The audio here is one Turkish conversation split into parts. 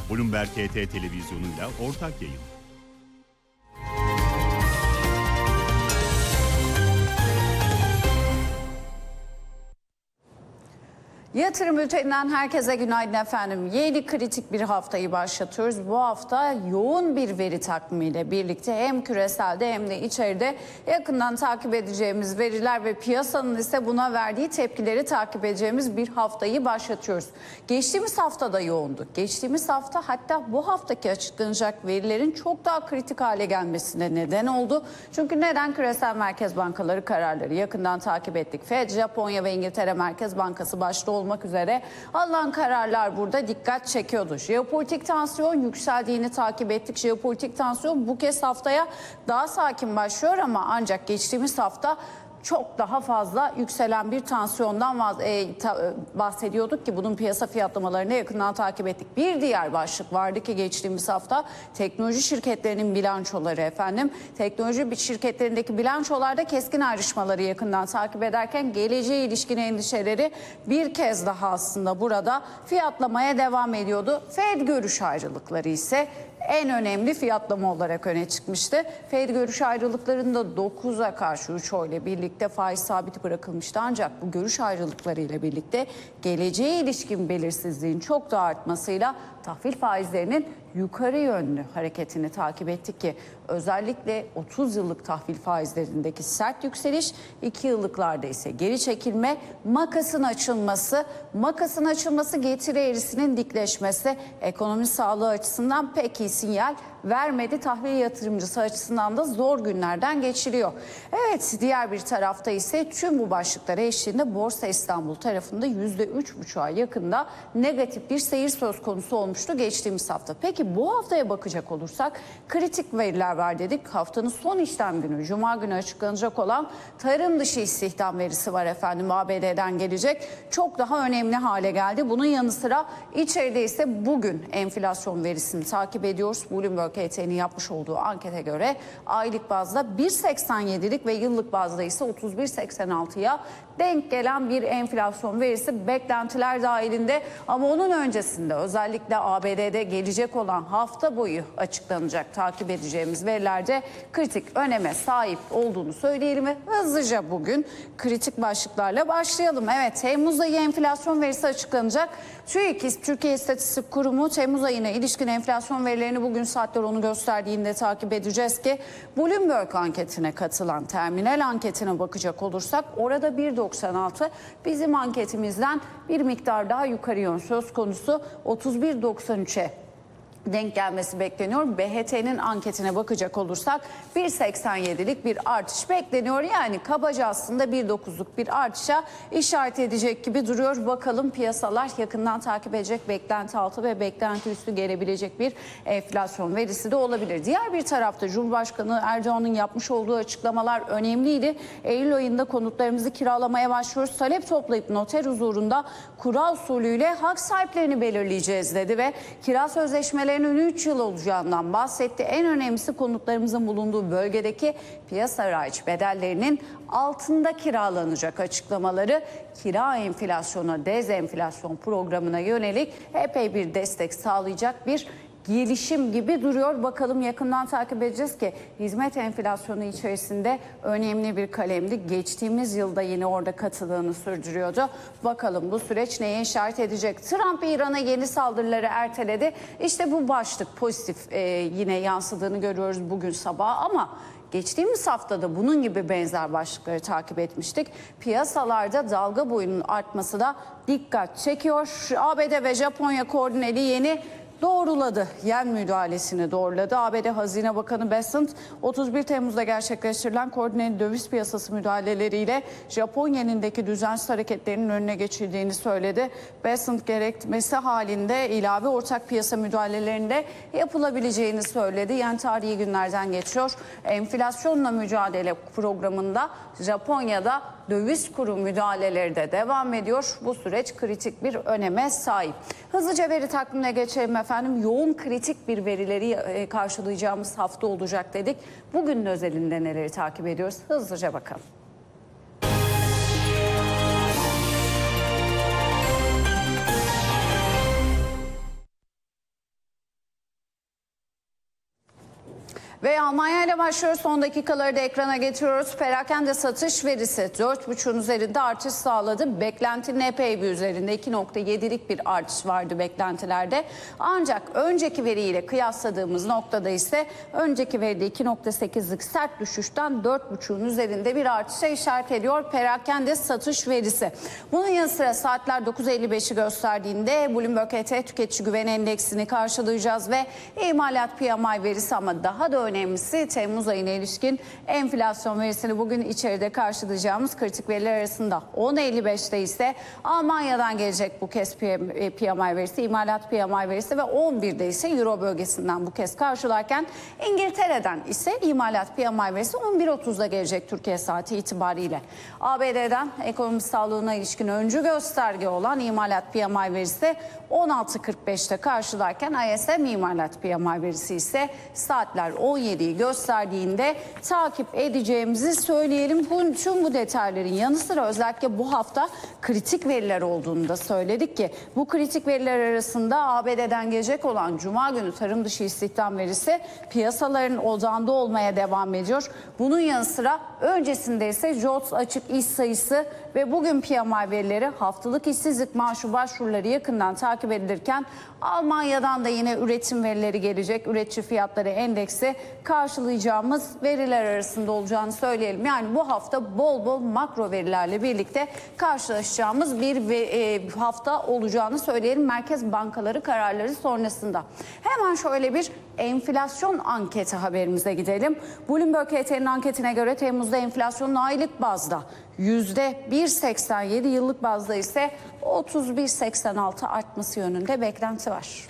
Bloomberg HT televizyonuyla ortak yayın. Yatırım bülteninden herkese günaydın efendim. Yeni kritik bir haftayı başlatıyoruz. Bu hafta yoğun bir veri takvimiyle birlikte hem küreselde hem de içeride yakından takip edeceğimiz veriler ve piyasanın ise buna verdiği tepkileri takip edeceğimiz bir haftayı başlatıyoruz. Geçtiğimiz hafta da yoğundu. Geçtiğimiz hafta hatta bu haftaki açıklanacak verilerin çok daha kritik hale gelmesine neden oldu. Çünkü neden? Küresel merkez bankaları kararları yakından takip ettik. Fed, Japonya ve İngiltere Merkez Bankası başta olmak üzere alınan kararlar burada dikkat çekiyordu. Jeopolitik tansiyon yükseldiğini takip ettik. Jeopolitik tansiyon bu kez haftaya daha sakin başlıyor ama ancak geçtiğimiz hafta çok daha fazla yükselen bir tansiyondan bahsediyorduk ki bunun piyasa fiyatlamalarını yakından takip ettik. Bir diğer başlık vardı ki geçtiğimiz hafta teknoloji şirketlerinin bilançoları efendim. Teknoloji şirketlerindeki bilançolarda keskin ayrışmaları yakından takip ederken geleceğe ilişkin endişeleri bir kez daha aslında burada fiyatlamaya devam ediyordu. Fed görüş ayrılıkları ise en önemli fiyatlama olarak öne çıkmıştı. Fed görüş ayrılıklarında 9'a karşı 3 oyla birlikte faiz sabiti bırakılmıştı. Ancak bu görüş ayrılıklarıyla birlikte geleceğe ilişkin belirsizliğin çok da artmasıyla tahvil faizlerinin yukarı yönlü hareketini takip ettik ki özellikle 30 yıllık tahvil faizlerindeki sert yükseliş, 2 yıllıklarda ise geri çekilme, makasın açılması getiri eğrisinin dikleşmesi ekonomi sağlığı açısından pek iyi sinyal vermedi. Tahvil yatırımcısı açısından da zor günlerden geçiriyor. Evet, diğer bir tarafta ise tüm bu başlıklar eşliğinde Borsa İstanbul tarafında %3,5'a yakında negatif bir seyir söz konusu olmuştu geçtiğimiz hafta. Peki bu haftaya bakacak olursak kritik veriler var dedik. Haftanın son işlem günü Cuma günü açıklanacak olan tarım dışı istihdam verisi var efendim. ABD'den gelecek. Çok daha önemli hale geldi. Bunun yanı sıra içeride ise bugün enflasyon verisini takip ediyoruz. Bloomberg HT'nin yapmış olduğu ankete göre aylık bazda 1,87'lik ve yıllık bazda ise 31,86'ya denk gelen bir enflasyon verisi beklentiler dahilinde. Ama onun öncesinde özellikle ABD'de gelecek olan hafta boyu açıklanacak takip edeceğimiz verilerde kritik öneme sahip olduğunu söyleyelim ve hızlıca bugün kritik başlıklarla başlayalım. Evet, Temmuz ayı enflasyon verisi açıklanacak. TÜİK, Türkiye İstatistik Kurumu Temmuz ayına ilişkin enflasyon verilerini bugün saatler onu gösterdiğinde takip edeceğiz ki Bloomberg anketine katılan terminal anketine bakacak olursak orada 1,96, bizim anketimizden bir miktar daha yukarı yön söz konusu 31,93'e denk gelmesi bekleniyor. BHT'nin anketine bakacak olursak 1,87'lik bir artış bekleniyor. Yani kabaca aslında 1,9'luk bir artışa işaret edecek gibi duruyor. Bakalım piyasalar yakından takip edecek, beklenti altı ve beklenti üstü gelebilecek bir enflasyon verisi de olabilir. Diğer bir tarafta Cumhurbaşkanı Erdoğan'ın yapmış olduğu açıklamalar önemliydi. Eylül ayında konutlarımızı kiralamaya başlıyoruz. Talep toplayıp noter huzurunda kura usulüyle hak sahiplerini belirleyeceğiz dedi ve kira sözleşmeleri 3 yıl olacağından bahsetti. En önemlisi konutlarımızın bulunduğu bölgedeki piyasa raiç bedellerinin altında kiralanacak açıklamaları kira enflasyona, dezenflasyon programına yönelik epey bir destek sağlayacak bir gelişim gibi duruyor. Bakalım yakından takip edeceğiz ki hizmet enflasyonu içerisinde önemli bir kalemdi. Geçtiğimiz yılda yine orada katıldığını sürdürüyordu. Bakalım bu süreç neye işaret edecek? Trump İran'a yeni saldırıları erteledi. İşte bu başlık pozitif yine yansıdığını görüyoruz bugün sabah ama geçtiğimiz haftada bunun gibi benzer başlıkları takip etmiştik. Piyasalarda dalga boyunun artması da dikkat çekiyor. ABD ve Japonya koordineli yeni doğruladı. Yen müdahalesini doğruladı. ABD Hazine Bakanı Bessent 31 Temmuz'da gerçekleştirilen koordineli döviz piyasası müdahaleleriyle Japon yenindeki düzensiz hareketlerinin önüne geçildiğini söyledi. Bessent gerekmesi halinde ilave ortak piyasa müdahalelerinde yapılabileceğini söyledi. Yen tarihi günlerden geçiyor. Enflasyonla mücadele programında Japonya'da döviz kuru müdahaleleri de devam ediyor. Bu süreç kritik bir öneme sahip. Hızlıca veri takvimine geçelim efendim. Yoğun kritik bir verileri karşılayacağımız hafta olacak dedik. Bugünün özelinde neleri takip ediyoruz? Hızlıca bakalım. Ve Almanya ile başlıyoruz. Son dakikaları da ekrana getiriyoruz. Perakende satış verisi 4,5'ün üzerinde artış sağladı. Beklentinin epey bir üzerinde 2,7'lik bir artış vardı beklentilerde. Ancak önceki veriyle kıyasladığımız noktada ise önceki veride 2,8'lik sert düşüşten 4,5'ün üzerinde bir artışa işaret ediyor perakende satış verisi. Bunun yanı sıra saatler 9.55'i gösterdiğinde Bloomberg HT Tüketici Güven Endeksini karşılayacağız ve imalat PMI verisi, ama daha da önemlisi Temmuz ayına ilişkin enflasyon verisini bugün içeride karşılayacağımız kritik veriler arasında. 10.55'te ise Almanya'dan gelecek bu kez PMI verisi, imalat PMI verisi ve 11'de ise Euro bölgesinden bu kez karşılarken İngiltere'den ise imalat PMI verisi 11.30'da gelecek Türkiye saati itibariyle. ABD'den ekonomi sağlığına ilişkin öncü gösterge olan imalat PMI verisi 16.45'te karşılarken ISM imalat PMI verisi ise saatler 17'yi gösterdiğinde takip edeceğimizi söyleyelim. Tüm bu detayların yanı sıra özellikle bu hafta kritik veriler olduğunu da söyledik ki bu kritik veriler arasında ABD'den gelecek olan Cuma günü tarım dışı istihdam verisi piyasaların odağında olmaya devam ediyor. Bunun yanı sıra öncesinde ise JOLTS açık iş sayısı ve bugün PMI verileri, haftalık işsizlik maaşı başvuruları yakından takip edilirken Almanya'dan da yine üretim verileri gelecek. Üretici fiyatları endeksi karşılayacağımız veriler arasında olacağını söyleyelim. Yani bu hafta bol bol makro verilerle birlikte karşılaşacağımız bir hafta olacağını söyleyelim. Merkez bankaları kararları sonrasında. Hemen şöyle bir enflasyon anketi haberimize gidelim. Bloomberg HT'nin anketine göre Temmuz'da enflasyonun aylık bazda %1,87, yıllık bazda ise 31,86 artması yönünde beklenti var.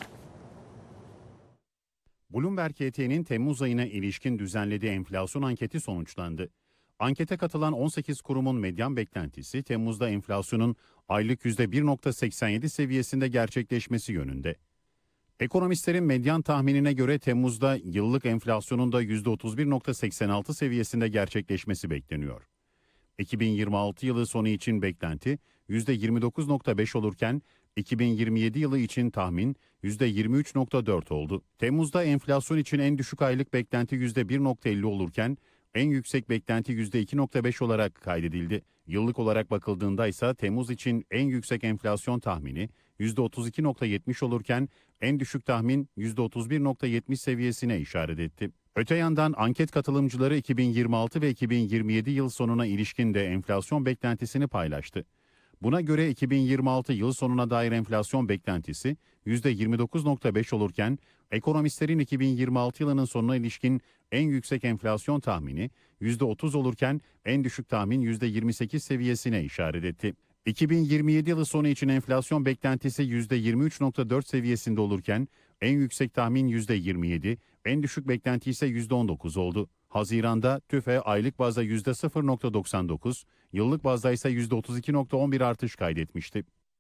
Bloomberg HT'nin Temmuz ayına ilişkin düzenlediği enflasyon anketi sonuçlandı. Ankete katılan 18 kurumun medyan beklentisi Temmuz'da enflasyonun aylık %1,87 seviyesinde gerçekleşmesi yönünde. Ekonomistlerin medyan tahminine göre Temmuz'da yıllık enflasyonun da %31,86 seviyesinde gerçekleşmesi bekleniyor. 2026 yılı sonu için beklenti %29,5 olurken 2027 yılı için tahmin %23,4 oldu. Temmuz'da enflasyon için en düşük aylık beklenti %1,50 olurken en yüksek beklenti %2,5 olarak kaydedildi. Yıllık olarak bakıldığında ise Temmuz için en yüksek enflasyon tahmini %32,70 olurken en düşük tahmin %31,70 seviyesine işaret etti. Öte yandan anket katılımcıları 2026 ve 2027 yıl sonuna ilişkin de enflasyon beklentisini paylaştı. Buna göre 2026 yıl sonuna dair enflasyon beklentisi %29,5 olurken ekonomistlerin 2026 yılının sonuna ilişkin en yüksek enflasyon tahmini %30 olurken en düşük tahmin %28 seviyesine işaret etti. 2027 yılı sonu için enflasyon beklentisi %23,4 seviyesinde olurken en yüksek tahmin %27, en düşük beklenti ise %19 oldu. Haziran'da TÜFE aylık bazda %0,99, yıllık bazda ise %32,11 artış kaydetmişti.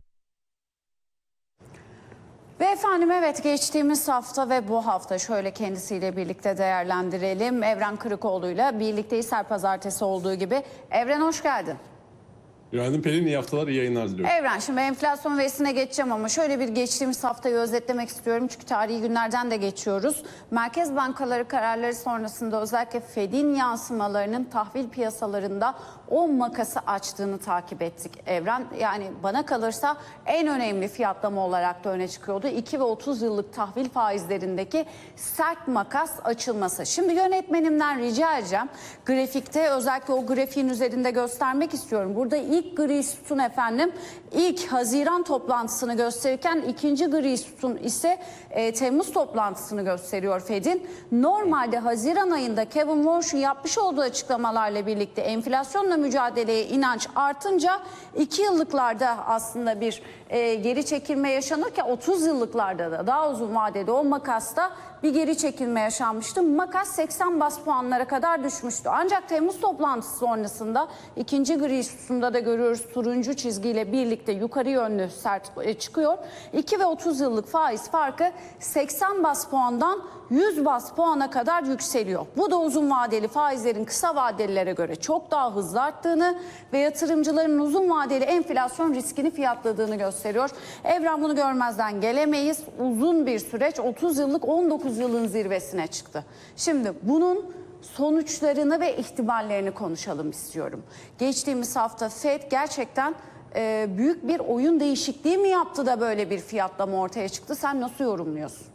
Ve efendim evet, geçtiğimiz hafta ve bu hafta şöyle kendisiyle birlikte değerlendirelim. Evren Kırıkoğlu'yla birlikteyiz her pazartesi olduğu gibi. Evren, hoş geldin. Günaydın Pelin, iyi haftalar, iyi yayınlar diliyorum. Evren, şimdi enflasyon verisine geçeceğim ama şöyle bir geçtiğimiz haftayı özetlemek istiyorum. Çünkü tarihi günlerden de geçiyoruz. Merkez bankaları kararları sonrasında özellikle Fed'in yansımalarının tahvil piyasalarında o makası açtığını takip ettik Evren. Yani bana kalırsa en önemli fiyatlama olarak da öne çıkıyordu. 2 ve 30 yıllık tahvil faizlerindeki sert makas açılması. Şimdi yönetmenimden rica edeceğim. Grafikte özellikle o grafiğin üzerinde göstermek istiyorum. Burada ilk gri sütun efendim ilk Haziran toplantısını gösterirken ikinci gri sütun ise Temmuz toplantısını gösteriyor Fed'in. Normalde Haziran ayında Kevin Warsh'un yapmış olduğu açıklamalarla birlikte enflasyonla mücadeleye inanç artınca 2 yıllıklarda aslında bir geri çekilme yaşanırken 30 yıllıklarda da daha uzun vadede o makasta bir geri çekilme yaşanmıştı. Makas 80 bas puanlara kadar düşmüştü. Ancak Temmuz toplantısı sonrasında ikinci gri sütunda da görüyoruz. Turuncu çizgiyle birlikte yukarı yönlü sert çıkıyor. 2 ve 30 yıllık faiz farkı 80 bas puandan 100 bas puana kadar yükseliyor. Bu da uzun vadeli faizlerin kısa vadelilere göre çok daha hızlı arttığını ve yatırımcıların uzun vadeli enflasyon riskini fiyatladığını gösteriyor. Evren, bunu görmezden gelemeyiz. Uzun bir süreç, 30 yıllık 19 yılın zirvesine çıktı. Şimdi bunun sonuçlarını ve ihtimallerini konuşalım istiyorum. Geçtiğimiz hafta FED gerçekten büyük bir oyun değişikliği mi yaptı da böyle bir fiyatlama ortaya çıktı? Sen nasıl yorumluyorsun?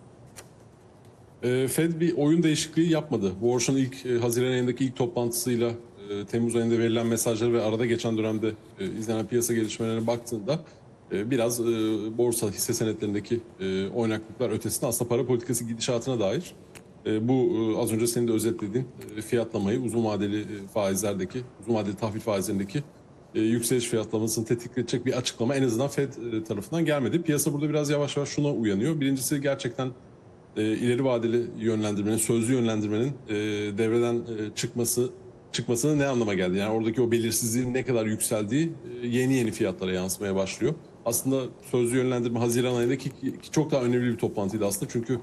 Fed bir oyun değişikliği yapmadı. Borç'un ilk Haziran ayındaki ilk toplantısıyla Temmuz ayında verilen mesajları ve arada geçen dönemde izlenen piyasa gelişmelerine baktığında biraz borsa hisse senetlerindeki oynaklıklar ötesinde aslında para politikası gidişatına dair bu az önce senin de özetlediğin fiyatlamayı uzun vadeli faizlerdeki, uzun vadeli tahvil faizlerindeki yükseliş fiyatlamasını tetikleyecek bir açıklama en azından Fed tarafından gelmedi. Piyasa burada biraz yavaş yavaş şuna uyanıyor. Birincisi gerçekten ileri vadeli yönlendirmenin, sözlü yönlendirmenin devreden çıkmasının ne anlama geldi? Yani oradaki o belirsizliğin ne kadar yükseldiği yeni fiyatlara yansımaya başlıyor. Aslında sözlü yönlendirme Haziran ayındaki çok daha önemli bir toplantıydı aslında. Çünkü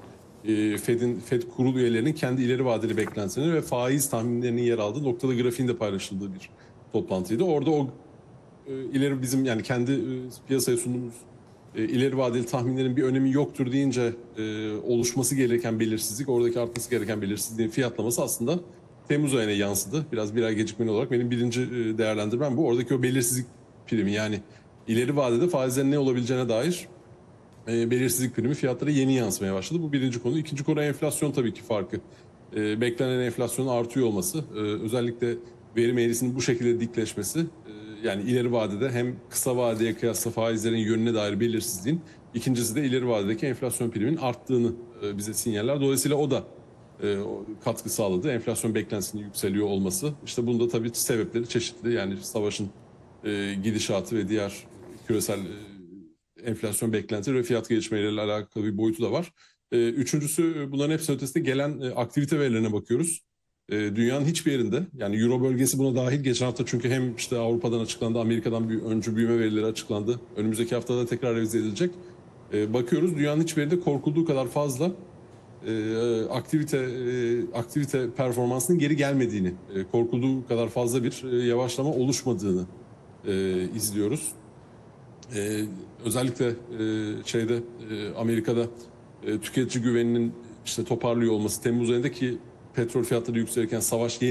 Fed kurul üyelerinin kendi ileri vadeli beklentilerini ve faiz tahminlerinin yer aldığı noktada grafiğin de paylaşıldığı bir toplantıydı. Orada o ileri bizim yani kendi piyasaya sunduğumuz ileri vadeli tahminlerin bir önemi yoktur deyince oluşması gereken belirsizlik, oradaki artması gereken belirsizliğin fiyatlaması aslında Temmuz ayına yansıdı. Biraz bir ay gecikmeli olarak benim birinci değerlendirmem bu. Oradaki o belirsizlik primi, yani ileri vadede faizlerin ne olabileceğine dair belirsizlik primi fiyatlara yeni yansımaya başladı. Bu birinci konu. İkinci konu enflasyon tabii ki farkı. Beklenen enflasyonun artıyor olması, özellikle verim eğrisinin bu şekilde dikleşmesi, yani ileri vadede hem kısa vadeye kıyasla faizlerin yönüne dair belirsizliğin, ikincisi de ileri vadedeki enflasyon priminin arttığını bize sinyaller. Dolayısıyla o da katkı sağladı. Enflasyon beklentisinin yükseliyor olması. İşte bunda tabii sebepleri çeşitli. Yani savaşın gidişatı ve diğer küresel enflasyon beklentileri ve fiyat gelişmeleriyle alakalı bir boyutu da var. Üçüncüsü, bunların hepsi ötesinde gelen aktivite verilerine bakıyoruz. Dünyanın hiçbir yerinde, yani Euro bölgesi buna dahil, geçen hafta çünkü hem işte Avrupa'dan açıklandı, Amerika'dan bir öncü büyüme verileri açıklandı. Önümüzdeki haftada tekrar revize edilecek. Bakıyoruz, dünyanın hiçbir yerinde korkulduğu kadar fazla aktivite performansının geri gelmediğini, korkulduğu kadar fazla bir yavaşlama oluşmadığını izliyoruz. Özellikle Amerika'da tüketici güveninin işte toparlıyor olması, Temmuz ayındaki petrol fiyatları yükselirken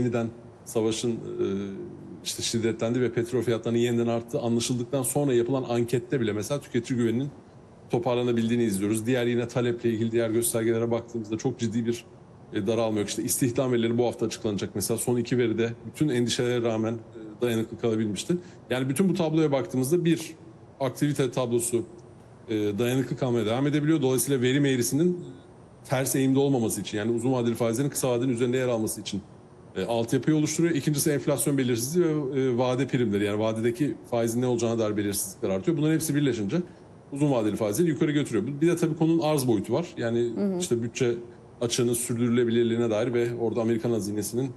savaşın işte şiddetlendi ve petrol fiyatlarının yeniden arttığı anlaşıldıktan sonra yapılan ankette bile mesela tüketici güveninin toparlanabildiğini izliyoruz. Diğer yine taleple ilgili diğer göstergelere baktığımızda çok ciddi bir daralma yok. İşte istihdam verileri bu hafta açıklanacak. Mesela son iki veride bütün endişelere rağmen dayanıklı kalabilmişti. Yani bütün bu tabloya baktığımızda bir aktivite tablosu dayanıklı kalmaya devam edebiliyor. Dolayısıyla verim eğrisinin ters eğimde olmaması için, yani uzun vadeli faizlerin kısa vadenin üzerinde yer alması için altyapıyı oluşturuyor. İkincisi enflasyon belirsizliği ve vade primleri, yani vadedeki faizin ne olacağına dair belirsizlikler artıyor. Bunların hepsi birleşince uzun vadeli faizleri yukarı götürüyor. Bir de tabii konunun arz boyutu var. Yani işte bütçe açığının sürdürülebilirliğine dair ve orada Amerikan hazinesinin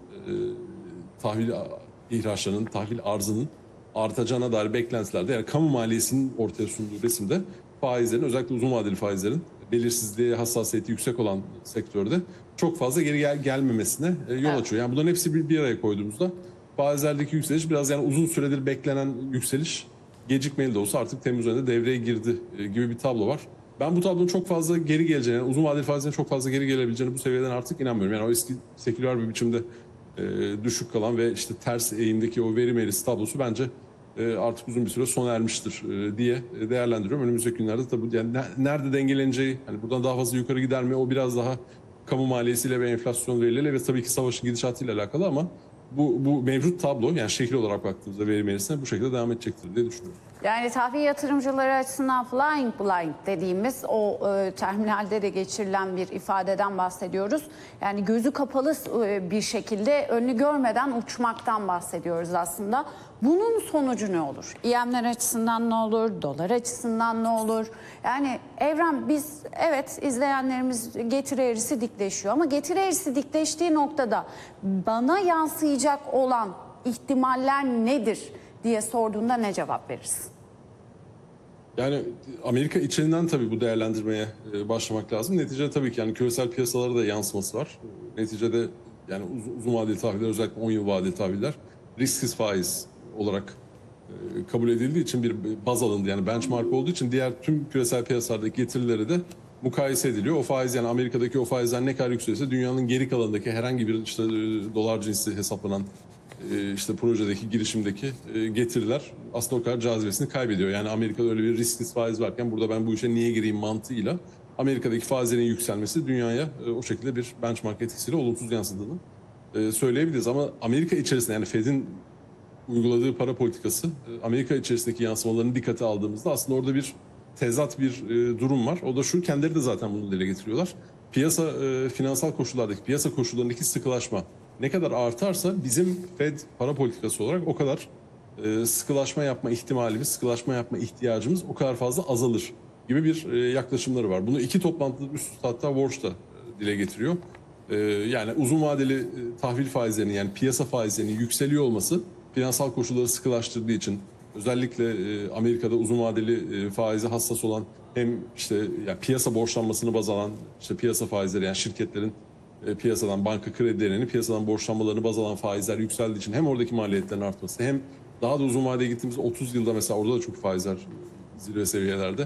tahvil ihraçlarının, tahvil arzının artacağına dair beklentilerde, yani kamu maliyesinin ortaya sunduğu resimde faizlerin, özellikle uzun vadeli faizlerin belirsizliğe hassasiyeti yüksek olan sektörde çok fazla geri gelmemesine yol açıyor. Yani bunların hepsi bir araya koyduğumuzda faizlerdeki yükseliş biraz, yani uzun süredir beklenen yükseliş gecikmeli de olsa artık Temmuz ayında devreye girdi gibi bir tablo var. Ben bu tablonun çok fazla geri geleceğine, yani uzun vadeli faizlerin çok fazla geri gelebileceğine bu seviyeden artık inanmıyorum. Yani o eski seküler bir biçimde düşük kalan ve işte ters eğimdeki o verim eğrisi tablosu bence artık uzun bir süre sona ermiştir diye değerlendiriyorum. Önümüzdeki günlerde tabii yani nerede dengeleneceği, hani buradan daha fazla yukarı gider mi, o biraz daha kamu maliyesiyle ve enflasyon verileriyle ve tabii ki savaşın gidişatıyla alakalı, ama bu mevcut tablo, yani şekil olarak baktığımızda verim eğrisine bu şekilde devam edecektir diye düşünüyorum. Yani tahvil yatırımcıları açısından flying blind dediğimiz o terminalde de geçirilen bir ifadeden bahsediyoruz. Yani gözü kapalı bir şekilde önünü görmeden uçmaktan bahsediyoruz aslında. Bunun sonucu ne olur? İM'ler açısından ne olur? Dolar açısından ne olur? Yani Evren, biz evet, izleyenlerimiz getiri eğrisi dikleşiyor ama getiri eğrisi dikleştiği noktada bana yansıyacak olan ihtimaller nedir? diye sorduğunda ne cevap verirsin? Yani Amerika içinden tabii bu değerlendirmeye başlamak lazım. Neticede tabii ki yani küresel piyasalara da yansıması var. Neticede yani uzun vadeli tahviller, özellikle 10 yıl vadeli tahviller risksiz faiz olarak kabul edildiği için bir baz alındı. Yani benchmark olduğu için diğer tüm küresel piyasalardaki getirileri de mukayese ediliyor. O faiz, yani Amerika'daki o faizler ne kadar yükselirse dünyanın geri kalanındaki herhangi bir işte dolar cinsi hesaplanan işte projedeki, girişimdeki getiriler aslında o kadar cazibesini kaybediyor. Yani Amerika'da öyle bir risksiz faiz varken burada ben bu işe niye gireyim mantığıyla Amerika'daki faizlerin yükselmesi dünyaya o şekilde bir benchmark etkisiyle olumsuz yansıdığını söyleyebiliriz. Ama Amerika içerisinde, yani Fed'in uyguladığı para politikası, Amerika içerisindeki yansımalarını dikkate aldığımızda aslında orada bir tezat bir durum var. O da şu, kendileri de zaten bunu dile getiriyorlar. Piyasa, finansal koşullardaki, piyasa koşullarındaki sıkılaşma ne kadar artarsa bizim Fed para politikası olarak o kadar sıkılaşma yapma ihtimalimiz, sıkılaşma yapma ihtiyacımız o kadar fazla azalır gibi bir yaklaşımları var. Bunu iki toplantıda üst üste, hatta Warsh da dile getiriyor. Yani uzun vadeli tahvil faizlerinin, yani piyasa faizlerinin yükseliyor olması finansal koşulları sıkılaştırdığı için, özellikle Amerika'da uzun vadeli faize hassas olan, hem işte yani piyasa borçlanmasını baz alan işte piyasa faizleri, yani şirketlerin piyasadan banka kredilerini, piyasadan borçlanmalarını baz alan faizler yükseldiği için hem oradaki maliyetlerin artması, hem daha da uzun vadeye gittiğimiz 30 yılda mesela orada da çok faizler zirve seviyelerde.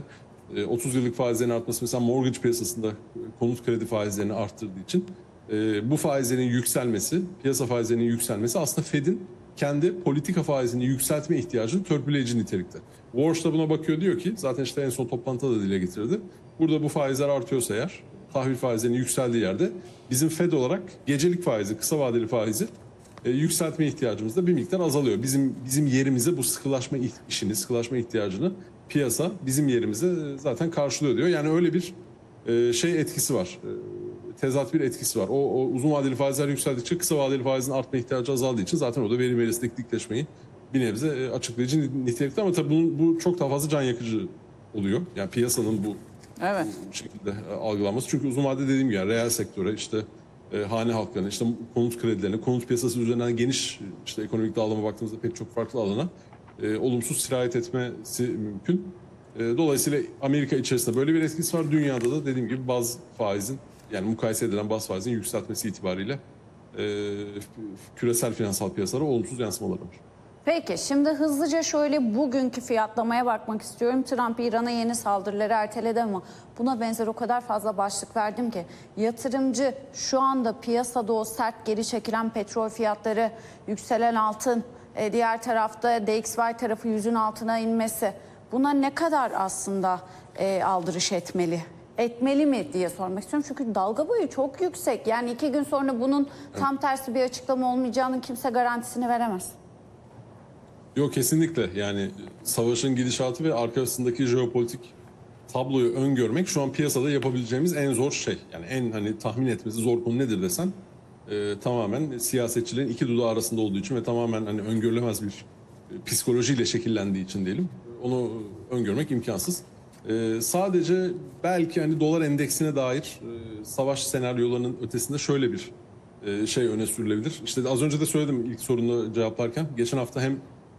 30 yıllık faizlerin artması mesela mortgage piyasasında konut kredi faizlerini arttırdığı için bu faizlerin yükselmesi, piyasa faizlerinin yükselmesi aslında Fed'in kendi politika faizini yükseltme ihtiyacını törpüleyici nitelikte. Warsh da buna bakıyor, diyor ki zaten işte en son toplantıda da dile getirdi. Burada bu faizler artıyorsa eğer, tahvil faizlerinin yükseldiği yerde bizim Fed olarak gecelik faizi, kısa vadeli faizi yükseltme ihtiyacımız da bir miktar azalıyor. Bizim yerimize bu sıkılaşma işini, sıkılaşma ihtiyacını piyasa bizim yerimize zaten karşılıyor diyor. Yani öyle bir şey etkisi var. Tezat bir etkisi var. O uzun vadeli faizler yükseldikçe kısa vadeli faizin artma ihtiyacı azaldığı için zaten o da verim verisindeki dikleşmeyi bir nebze açıklayıcı nitelikte, ama tabii bu çok daha fazla can yakıcı oluyor. Yani piyasanın bu şekilde algılanması. Çünkü uzun vadede dediğim gibi yani reel sektöre, işte hane halklarına, işte konut kredilerine, konut piyasası üzerinden geniş işte ekonomik dağılıma baktığımızda pek çok farklı alana olumsuz sirayet etmesi mümkün. Dolayısıyla Amerika içerisinde böyle bir etkisi var. Dünyada da dediğim gibi baz faizin, yani mukayese edilen baz faizin yükseltmesi itibariyle küresel finansal piyasalara olumsuz yansımaları var. Peki şimdi hızlıca şöyle bugünkü fiyatlamaya bakmak istiyorum. Trump İran'a yeni saldırıları erteledi ama buna benzer o kadar fazla başlık verdim ki yatırımcı şu anda piyasada o sert geri çekilen petrol fiyatları, yükselen altın, diğer tarafta DXY tarafı 100'ün altına inmesi, buna ne kadar aslında aldırış etmeli? Etmeli mi diye sormak istiyorum. Çünkü dalga boyu çok yüksek. Yani 2 gün sonra bunun tam tersi bir açıklama olmayacağının kimse garantisini veremez. Yok, kesinlikle. Yani savaşın gidişatı ve arkasındaki jeopolitik tabloyu öngörmek şu an piyasada yapabileceğimiz en zor şey. Yani en hani tahmin etmesi zor konu nedir desen tamamen siyasetçilerin iki dudağı arasında olduğu için ve tamamen hani öngörülemez bir psikolojiyle şekillendiği için diyelim. Onu öngörmek imkansız. Sadece belki hani dolar endeksine dair savaş senaryolarının ötesinde şöyle bir şey öne sürülebilir. İşte az önce de söyledim ilk sorunu cevaplarken. Geçen hafta hem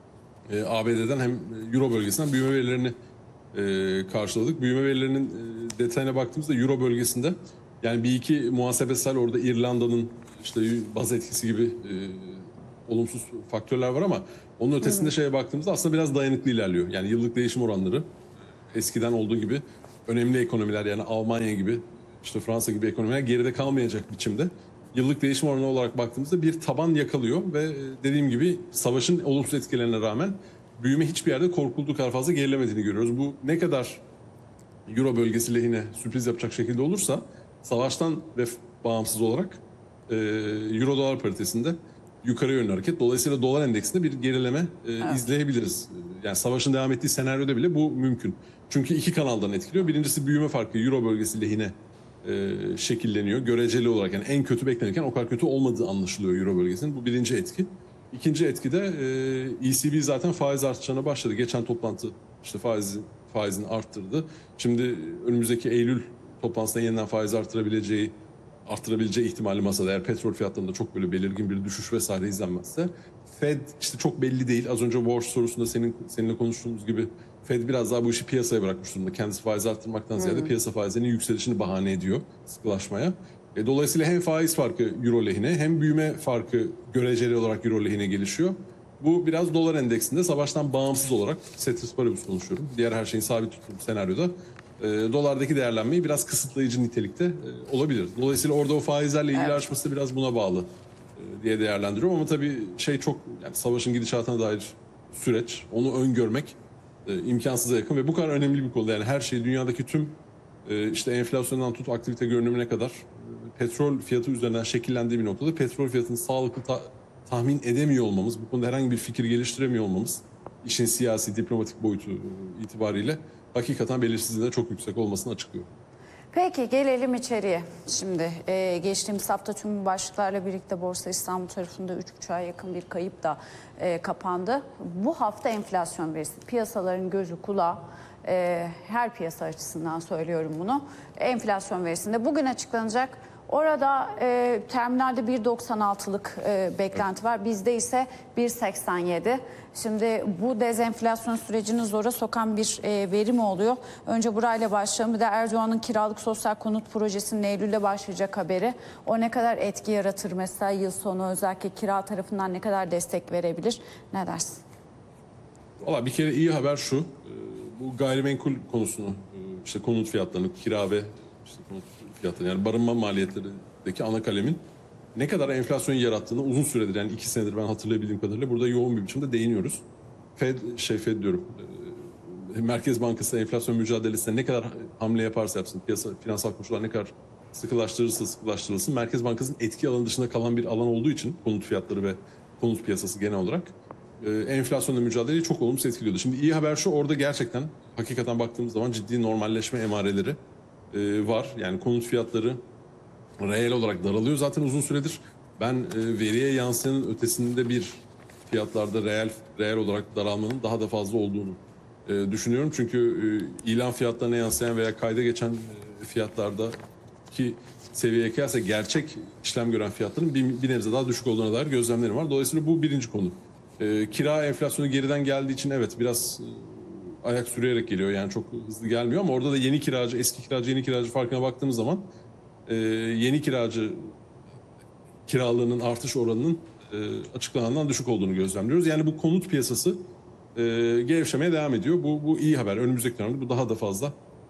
ABD'den hem Euro bölgesinden büyüme verilerini karşıladık. Büyüme verilerinin detayına baktığımızda Euro bölgesinde yani bir iki muhasebesel, orada İrlanda'nın işte baz etkisi gibi olumsuz faktörler var, ama onun ötesinde şeye baktığımızda aslında biraz dayanıklı ilerliyor. Yani yıllık değişim oranları eskiden olduğu gibi önemli ekonomiler, yani Almanya gibi, işte Fransa gibi ekonomiler geride kalmayacak biçimde yıllık değişim oranı olarak baktığımızda bir taban yakalıyor ve dediğim gibi savaşın olumsuz etkilerine rağmen büyüme hiçbir yerde korkulduğu kadar fazla gerilemediğini görüyoruz. Bu ne kadar Euro bölgesi lehine sürpriz yapacak şekilde olursa savaştan ve bağımsız olarak Euro dolar paritesinde yukarı yönlü hareket. Dolayısıyla dolar endeksinde bir gerileme izleyebiliriz. Yani savaşın devam ettiği senaryoda bile bu mümkün. Çünkü iki kanaldan etkiliyor. Birincisi büyüme farkı Euro bölgesi lehine şekilleniyor. Göreceli olarak, yani en kötü beklenirken o kadar kötü olmadığı anlaşılıyor Euro bölgesinin. Bu birinci etki. İkinci etki de ECB zaten faiz artışlarına başladı. Geçen toplantı işte faizini arttırdı. Şimdi önümüzdeki Eylül toplantısında yeniden faiz artırabileceği arttırabileceği ihtimali masada. Eğer petrol fiyatlarında çok böyle belirgin bir düşüş vesaire izlenmezse. Fed işte çok belli değil. Az önce borç sorusunda seninle konuştuğumuz gibi Fed biraz daha bu işi piyasaya bırakmış durumda. Kendisi faiz arttırmaktan ziyade piyasa faizlerinin yükselişini bahane ediyor sıkılaşmaya. Dolayısıyla hem faiz farkı euro lehine hem büyüme farkı göreceli olarak euro lehine gelişiyor. Bu biraz dolar endeksinde savaştan bağımsız olarak ceteris paribus konuşuyorum. Diğer her şeyin sabit tuttuğu senaryoda dolardaki değerlenmeyi biraz kısıtlayıcı nitelikte olabilir. Dolayısıyla orada o faizlerle ilgili açması biraz buna bağlı diye değerlendiriyorum. Ama tabii çok yani savaşın gidişatına dair süreç, onu öngörmek imkansıza yakın ve bu kadar önemli bir konu. Yani her şey dünyadaki tüm işte enflasyondan tut aktivite görünümüne kadar petrol fiyatı üzerinden şekillendiği bir noktada petrol fiyatını sağlıklı tahmin edemiyor olmamız, bu konuda herhangi bir fikir geliştiremiyor olmamız işin siyasi, diplomatik boyutu itibariyle hakikaten belirsizliğinin çok yüksek olmasını açıklıyor. Peki gelelim içeriye. Şimdi geçtiğimiz hafta tüm başlıklarla birlikte Borsa İstanbul tarafında 3,5'a yakın bir kayıp da kapandı. Bu hafta enflasyon verisi, piyasaların gözü kulağı, her piyasa açısından söylüyorum bunu. Enflasyon verisinde bugün açıklanacak. Orada terminalde 1,96'lık beklenti var. Bizde ise 1,87. Şimdi bu dezenflasyon sürecini zora sokan bir veri mi oluyor? Önce burayla başlayalım. Bir de Erdoğan'ın kiralık sosyal konut projesinin Eylül'de başlayacak haberi. O ne kadar etki yaratır mesela yıl sonu, özellikle kira tarafından ne kadar destek verebilir? Ne dersin? Valla bir kere iyi haber şu. Bu gayrimenkul konusunu, işte konut fiyatlarını, kira ve işte konut fiyatları, yani barınma maliyetlerindeki ana kalemin ne kadar enflasyon yarattığını uzun süredir, yani 2 senedir ben hatırlayabildiğim kadarıyla burada yoğun bir biçimde değiniyoruz. Fed diyorum, Merkez Bankası enflasyon mücadelesine ne kadar hamle yaparsa yapsın, piyasa, finansal koşullar ne kadar sıkılaştırılsın, Merkez Bankası'nın etki alanı dışında kalan bir alan olduğu için konut fiyatları ve konut piyasası genel olarak enflasyonla mücadeleyi çok olumsuz etkiliyordu. Şimdi iyi haber şu, orada gerçekten hakikaten baktığımız zaman ciddi normalleşme emareleri var. Yani konut fiyatları reel olarak daralıyor zaten uzun süredir. Ben veriye yansıyanın ötesinde bir fiyatlarda reel olarak daralmanın daha da fazla olduğunu düşünüyorum. Çünkü ilan fiyatlarına yansıyan veya kayda geçen fiyatlardaki seviyeye kıyasla gerçek işlem gören fiyatların bir nebze daha düşük olduğuna dair gözlemlerim var. Dolayısıyla bu birinci konu. Kira enflasyonu geriden geldiği için evet biraz ayak sürüyerek geliyor, yani çok hızlı gelmiyor ama orada da yeni kiracı, eski kiracı, yeni kiracı farkına baktığımız zaman yeni kiracı kiralığının artış oranının açıklanandan düşük olduğunu gözlemliyoruz. Yani bu konut piyasası gevşemeye devam ediyor. Bu iyi haber. Önümüzdeki dönemde bu daha da fazla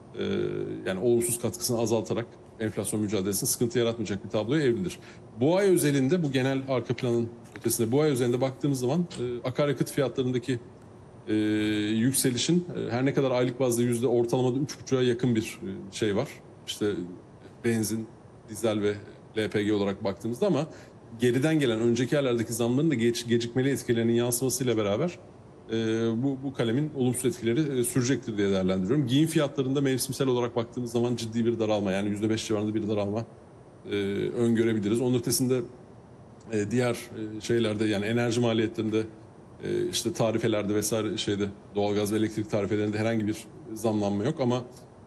yani olumsuz katkısını azaltarak enflasyon mücadelesinde sıkıntı yaratmayacak bir tabloya evrilir. Bu ay özelinde, bu genel arka planın ötesinde bu ay özelinde baktığımız zaman akaryakıt fiyatlarındaki yükselişin her ne kadar aylık bazda ortalamada 3,5'a yakın bir şey var. İşte benzin, dizel ve LPG olarak baktığımızda, ama geriden gelen önceki aylardaki zamların da gecikmeli etkilerinin yansımasıyla beraber bu kalemin olumsuz etkileri sürecektir diye değerlendiriyorum. Giyim fiyatlarında mevsimsel olarak baktığımız zaman ciddi bir daralma, yani %5 civarında bir daralma öngörebiliriz. Onun ötesinde diğer şeylerde, yani enerji maliyetlerinde, işte tarifelerde vesaire doğalgaz ve elektrik tarifelerinde herhangi bir zamlanma yok ama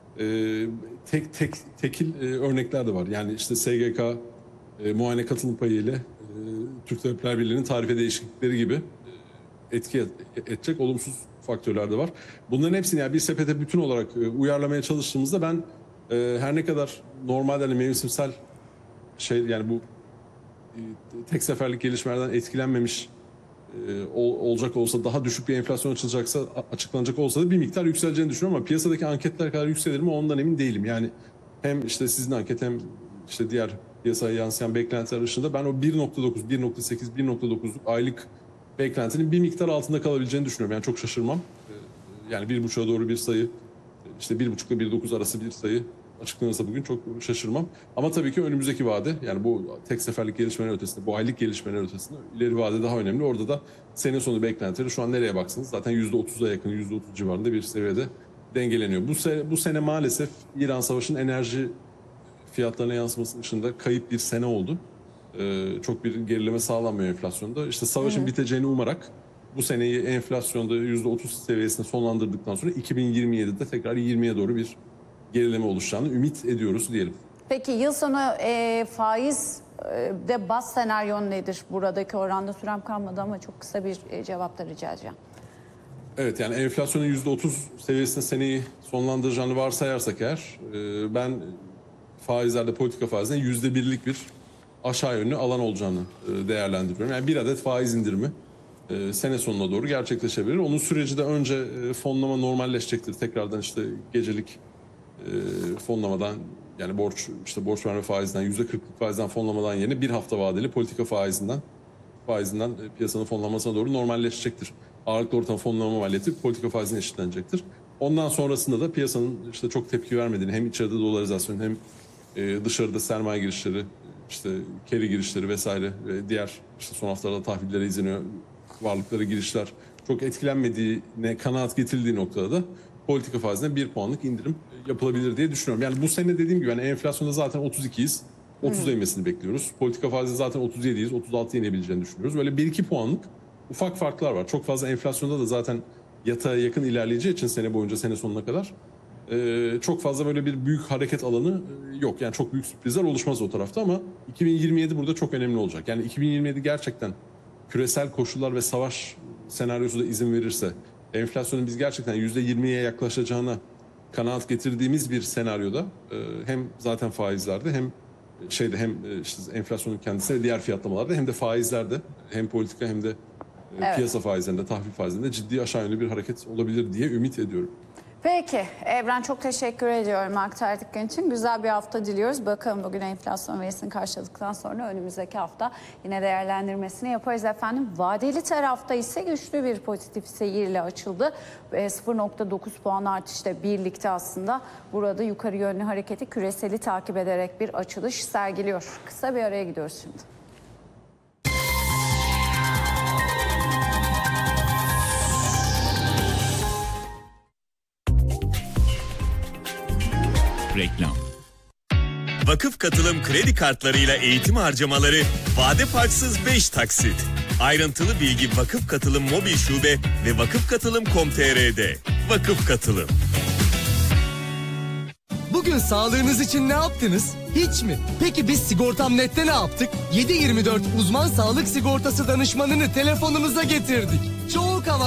tekil örnekler de var. Yani işte SGK muayene katılım payı ile Türk Tabipler Birliği'nin tarife değişiklikleri gibi etki edecek olumsuz faktörler de var. Bunların hepsini yani bir sepete bütün olarak uyarlamaya çalıştığımızda ben her ne kadar normalde hani mevsimsel yani bu tek seferlik gelişmelerden etkilenmemiş olacak olsa, daha düşük bir enflasyon açıklanacak olsa da bir miktar yükseleceğini düşünüyorum ama piyasadaki anketler kadar yükselir mi ondan emin değilim. Yani hem işte sizin anket hem işte diğer piyasaya yansıyan beklentiler dışında ben o 1,9, 1,8, 1,9'luk aylık beklentinin bir miktar altında kalabileceğini düşünüyorum. Yani çok şaşırmam. Yani 1,5'a doğru bir sayı, işte 1,5 ile 1,9 arası bir sayı açıklanırsa bugün çok şaşırmam. Ama tabii ki önümüzdeki vade, yani bu tek seferlik gelişmeler ötesinde, bu aylık gelişmeler ötesinde ileri vade daha önemli. Orada da sene sonu beklentileri şu an nereye baksanız zaten %30'a yakın, %30 civarında bir seviyede dengeleniyor. Bu sene maalesef İran Savaşı'nın enerji fiyatlarına yansıması dışında kayıp bir sene oldu. Çok bir gerileme sağlanmıyor enflasyonda. İşte savaşın biteceğini umarak bu seneyi enflasyonda %30 seviyesinde sonlandırdıktan sonra 2027'de tekrar 20'ye doğru bir gerileme oluşacağını ümit ediyoruz diyelim. Peki yıl sonu faiz de baz senaryon nedir? Buradaki oranda sürem kalmadı ama çok kısa bir cevap da rica edeceğim. Evet, yani enflasyonun %30 seviyesinde seneyi sonlandıracağını varsayarsak eğer, ben faizlerde, politika faizinde %1'lik bir aşağı yönlü alan olacağını değerlendiriyorum. Yani bir adet faiz indirimi sene sonuna doğru gerçekleşebilir. Onun süreci de önce fonlama normalleşecektir. Tekrardan işte gecelik fonlamadan, yani borç verme faizinden, %40'lık faizden fonlamadan yerine bir hafta vadeli politika faizinden piyasanın fonlamasına doğru normalleşecektir. Ağırlıklı ortam fonlama maliyeti politika faizine eşitlenecektir. Ondan sonrasında da piyasanın işte çok tepki vermediğini, hem içeride dolarizasyon hem dışarıda sermaye girişleri, işte carry girişleri vesaire ve diğer işte son haftalarda tahvillere izleniyor, varlıklara girişler çok etkilenmediğine kanaat getirildiği noktada da politika faizine 1 puanlık indirim yapılabilir diye düşünüyorum. Yani bu sene dediğim gibi, yani enflasyonda zaten 32'yiz. 30'a inmesini bekliyoruz. Politika faizinde zaten 37'yiz. 36'ya inebileceğini düşünüyoruz. Böyle 1-2 puanlık ufak farklar var. Çok fazla enflasyonda da zaten yatağa yakın ilerleyeceği için sene boyunca, sene sonuna kadar çok fazla böyle bir büyük hareket alanı yok. Yani çok büyük sürprizler oluşmaz o tarafta ama 2027 burada çok önemli olacak. Yani 2027 gerçekten küresel koşullar ve savaş senaryosu da izin verirse, enflasyonun biz gerçekten %20'ye yaklaşacağına kanaat getirdiğimiz bir senaryoda, hem zaten faizlerde hem işte enflasyonun kendisi ve diğer fiyatlamalarda, hem de faizlerde, hem politika hem de piyasa faizlerinde, tahvil faizlerinde ciddi aşağı yönlü bir hareket olabilir diye ümit ediyorum. Peki Evren, çok teşekkür ediyorum aktardıkların için. Güzel bir hafta diliyoruz. Bakalım bugün enflasyon verisini karşıladıktan sonra önümüzdeki hafta yine değerlendirmesini yaparız efendim. Vadeli tarafta ise güçlü bir pozitif seyirle açıldı. 0.9 puan artışla birlikte aslında burada yukarı yönlü hareketi küreseli takip ederek bir açılış sergiliyor. Kısa bir araya gidiyoruz şimdi. Reklam. Vakıf Katılım kredi kartlarıyla eğitim harcamaları vade farksız 5 taksit. Ayrıntılı bilgi Vakıf Katılım mobil şube ve vakıfkatılım.com.tr'de. Vakıf Katılım. Bugün sağlığınız için ne yaptınız? Hiç mi? Peki biz Sigortam.net'te ne yaptık? 7/24 uzman sağlık sigortası danışmanını telefonunuza getirdik. Çok havalı.